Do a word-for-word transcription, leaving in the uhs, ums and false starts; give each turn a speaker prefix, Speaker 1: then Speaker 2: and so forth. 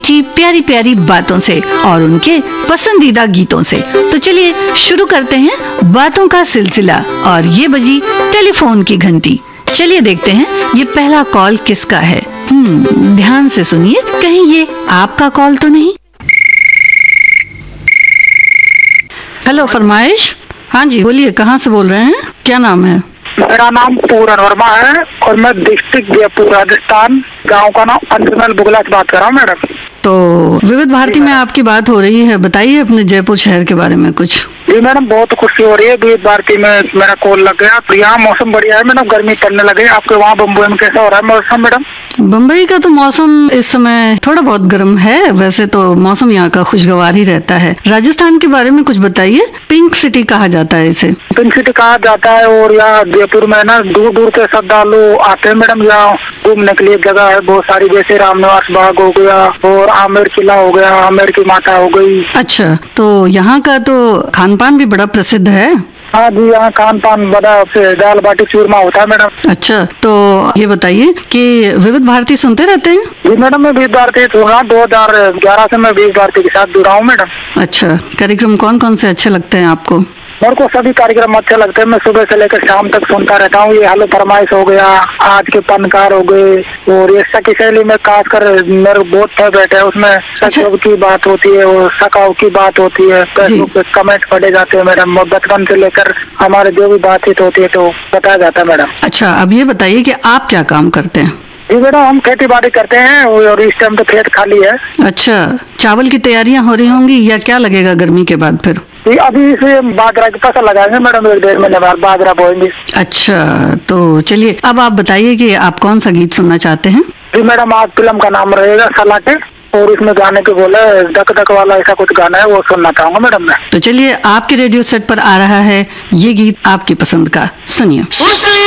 Speaker 1: की प्यारी प्यारी बातों से और उनके पसंदीदा गीतों से। तो चलिए शुरू करते हैं बातों का सिलसिला। और ये बजी टेलीफोन की घंटी। चलिए देखते हैं ये पहला कॉल किसका है। हम्म, ध्यान से सुनिए, कहीं ये आपका कॉल तो नहीं। हेलो, फरमाइश। हाँ जी, बोलिए, कहाँ से बोल रहे हैं, क्या नाम है?
Speaker 2: मेरा नाम पूरन वर्मा है और मैं डिस्ट्रिक्ट जयपुर राजस्थान, गांव का नाम अंजमल बुगला से बात कर रहा हूँ मैडम।
Speaker 1: तो विविध भारती में आपकी बात हो रही है, बताइए अपने जयपुर शहर के बारे में कुछ।
Speaker 2: जी मैडम, बहुत खुशी हो रही है, विविध भारती में मेरा कॉल लग गया। तो यहाँ मौसम बढ़िया है मैडम, गर्मी पड़ने लगी। आपके वहाँ बम्बई में कैसा हो रहा है मौसम मैडम?
Speaker 1: बम्बई का तो मौसम इस समय थोड़ा बहुत गर्म है, वैसे तो मौसम यहाँ का खुशगवार ही रहता है। राजस्थान के बारे में कुछ बताइए। पिंक सिटी कहा जाता है इसे।
Speaker 2: पिंक सिटी कहा जाता है और यहाँ जयपुर में ना दूर दूर से श्रद्धालु आते हैं मैडम। यहाँ घूमने के लिए जगह है बहुत सारी, जैसे रामनिवास बाग हो गया और आमेर किला हो गया, आमेर की माता हो गई।
Speaker 1: अच्छा, तो यहाँ का तो खान पान भी बड़ा प्रसिद्ध है।
Speaker 2: हाँ जी, यहाँ खान पान बड़ा से दाल बाटी चूरमा होता है मैडम।
Speaker 1: अच्छा, तो ये बताइए कि विविध भारती सुनते रहते हैं?
Speaker 2: जी मैडम, मैं विविध भारती सुना, दो हजार ग्यारह से मैं विविध भारती के साथ जुड़ा हूँ मैडम।
Speaker 1: अच्छा, कार्यक्रम कौन कौन से अच्छे लगते हैं आपको?
Speaker 2: मेरे को सभी कार्यक्रम अच्छे लगते हैं, मैं सुबह से लेकर शाम तक सुनता रहता हूँ। ये हेलो फरमाइश हो गया, आज के फनकार हो गए, और ये सखी शैली में खासकर मेरे बहुत फेवरेट है। उसमें सचिव की बात होती है और सकाव की बात होती है, फेसबुक पे कमेंट पढ़े जाते हैं मैडम। बचपन से लेकर हमारे जो भी बातचीत होती है तो बताया जाता है मैडम।
Speaker 1: अच्छा, अब ये बताइए कि आप क्या काम करते हैं?
Speaker 2: जी मैडम, हम खेती बाड़ी करते हैं और इस टाइम तो खेत खाली है।
Speaker 1: अच्छा, चावल की तैयारियां हो रही होंगी या क्या लगेगा गर्मी के बाद फिर?
Speaker 2: अभी इसे बाजरा की फसल लगाएंगे मैडम, एक डेढ़ महीने बाद बाजरा बोएंगे।
Speaker 1: अच्छा, तो चलिए अब आप बताइए कि आप कौन सा गीत सुनना चाहते हैं?
Speaker 2: जी मैडम, आज फिल्म का नाम रहेगा सलाटे और इसमें गाने के बोले धक धक वाला ऐसा कुछ गाना है, वो सुनना चाहूंगा मैडम मैं।
Speaker 1: तो चलिए आपके रेडियो सेट पर आ रहा है ये गीत आपकी पसंद का, सुनिए।